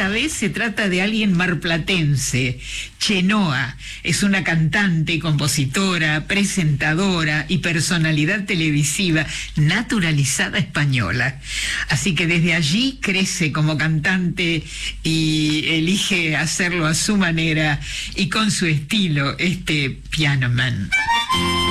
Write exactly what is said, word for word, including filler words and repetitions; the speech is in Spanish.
esta vez se trata de alguien marplatense. Chenoa es una cantante, compositora, presentadora y personalidad televisiva naturalizada española. Así que desde allí crece como cantante y elige hacerlo a su manera y con su estilo, este Piano Man.